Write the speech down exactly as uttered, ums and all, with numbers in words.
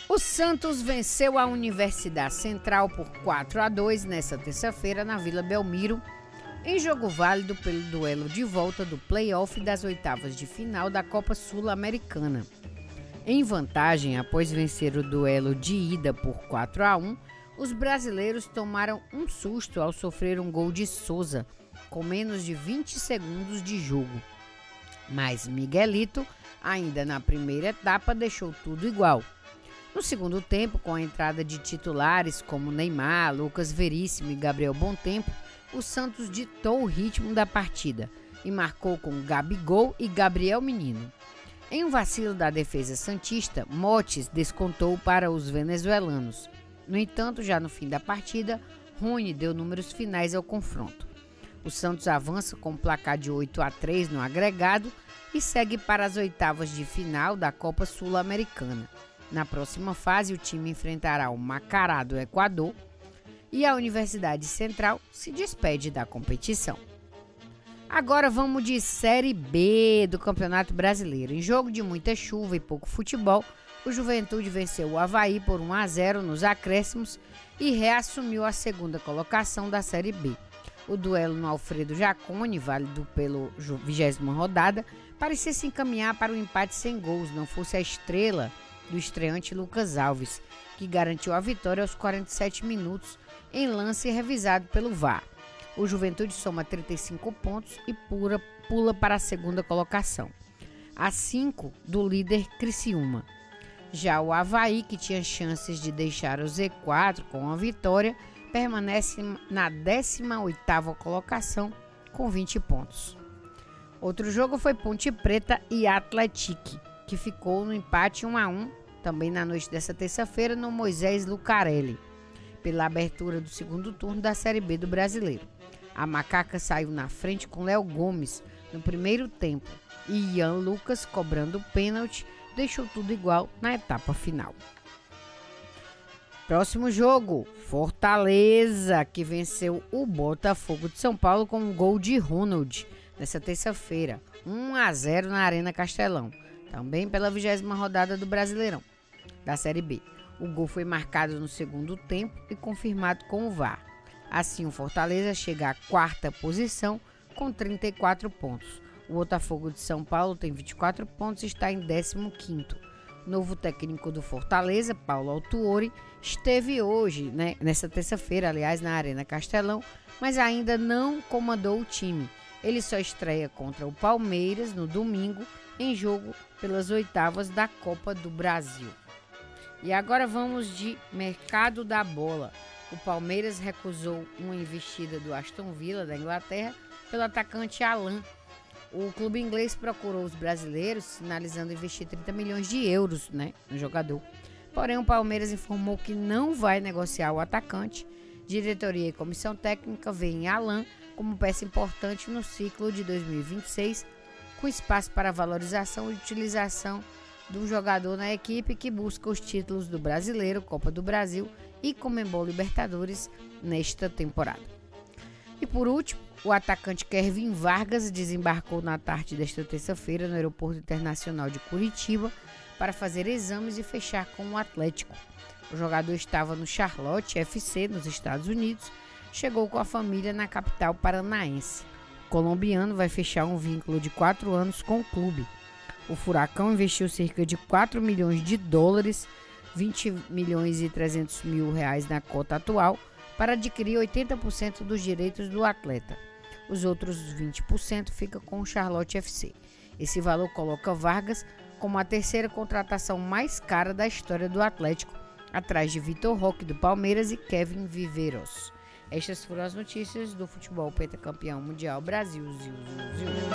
O Santos venceu a Universidade Central por quatro a dois nesta terça-feira na Vila Belmiro, em jogo válido pelo duelo de volta do play-off das oitavas de final da Copa Sul-Americana. Em vantagem, após vencer o duelo de ida por quatro a um, os brasileiros tomaram um susto ao sofrer um gol de Souza, com menos de vinte segundos de jogo. Mas Miguelito, ainda na primeira etapa, deixou tudo igual. No segundo tempo, com a entrada de titulares como Neymar, Lucas Veríssimo e Gabriel Bontempo, o Santos ditou o ritmo da partida e marcou com Gabigol e Gabriel Menino. Em um vacilo da defesa santista, Motes descontou para os venezuelanos. No entanto, já no fim da partida, Rony deu números finais ao confronto. O Santos avança com um placar de oito a três no agregado e segue para as oitavas de final da Copa Sul-Americana. Na próxima fase, o time enfrentará o Macará do Equador e a Universidade Central se despede da competição. Agora vamos de Série B do Campeonato Brasileiro. Em jogo de muita chuva e pouco futebol, o Juventude venceu o Avaí por um a zero nos acréscimos e reassumiu a segunda colocação da Série B. O duelo no Alfredo Jaconi, válido pela vigésima rodada, parecia se encaminhar para o empate sem gols, não fosse a estrela do estreante Lucas Alves, que garantiu a vitória aos quarenta e sete minutos em lance revisado pelo V A R. O Juventude soma trinta e cinco pontos e pula, pula para a segunda colocação, a cinco do líder Criciúma. Já o Avaí, que tinha chances de deixar o Z quatro com a vitória, permanece na décima oitava colocação com vinte pontos. Outro jogo foi Ponte Preta e Atlético, que ficou no empate um a um, também na noite dessa terça-feira, no Moisés Lucarelli, pela abertura do segundo turno da Série B do Brasileiro. A Macaca saiu na frente com Léo Gomes no primeiro tempo e Ian Lucas, cobrando o pênalti, deixou tudo igual na etapa final. Próximo jogo, Fortaleza, que venceu o Botafogo de São Paulo com um gol de Ronald nessa terça-feira, um a zero na Arena Castelão, também pela vigésima rodada do Brasileirão da Série B. O gol foi marcado no segundo tempo e confirmado com o V A R. Assim, o Fortaleza chega à quarta posição com trinta e quatro pontos. O Botafogo de São Paulo tem vinte e quatro pontos e está em décimo quinto. O novo técnico do Fortaleza, Paulo Autuori, esteve hoje, né, nessa terça-feira, aliás, na Arena Castelão, mas ainda não comandou o time. Ele só estreia contra o Palmeiras no domingo, em jogo pelas oitavas da Copa do Brasil. E agora vamos de mercado da bola. O Palmeiras recusou uma investida do Aston Villa da Inglaterra pelo atacante Alan. O clube inglês procurou os brasileiros, sinalizando investir trinta milhões de euros, né, no jogador. Porém, o Palmeiras informou que não vai negociar o atacante. Diretoria e comissão técnica veem Alan como peça importante no ciclo de dois mil e vinte e seis, com espaço para valorização e utilização do jogador na equipe que busca os títulos do Brasileiro, Copa do Brasil e Conmebol Libertadores nesta temporada. E por último, o atacante Kevin Vargas desembarcou na tarde desta terça-feira no Aeroporto Internacional de Curitiba para fazer exames e fechar com o Atlético. O jogador estava no Charlotte F C, nos Estados Unidos, chegou com a família na capital paranaense. O colombiano vai fechar um vínculo de quatro anos com o clube. O Furacão investiu cerca de quatro milhões de dólares, vinte milhões e trezentos mil reais na cota atual, para adquirir oitenta por cento dos direitos do atleta. Os outros vinte por cento ficam com o Charlotte F C. Esse valor coloca Vargas como a terceira contratação mais cara da história do Atlético, atrás de Vitor Roque do Palmeiras e Kevin Viveiros. Estas foram as notícias do futebol pentacampeão mundial Brasil. Ziu, ziu, ziu.